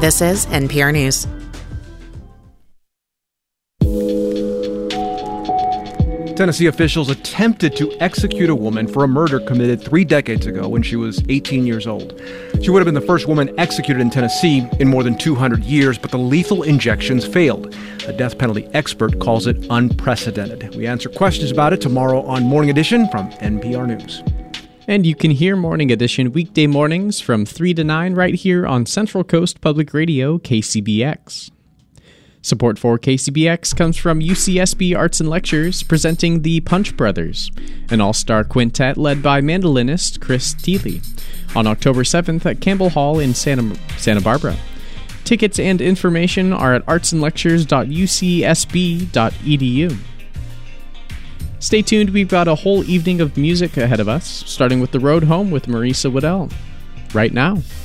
This is NPR News. Tennessee officials attempted to execute a woman for a murder committed 3 decades ago when she was 18 years old. She would have been the first woman executed in Tennessee in more than 200 years, but the lethal injections failed. A death penalty expert calls it unprecedented. We answer questions about it tomorrow on Morning Edition from NPR News. And you can hear Morning Edition weekday mornings from 3 to 9 right here on Central Coast Public Radio, KCBX. Support for KCBX comes from UCSB Arts and Lectures, presenting the Punch Brothers, an all-star quintet led by mandolinist Chris Thiele, on October 7th at Campbell Hall in Santa Barbara. Tickets and information are at artsandlectures.ucsb.edu. Stay tuned, we've got a whole evening of music ahead of us, starting with The Road Home with Marisa Waddell. Right now.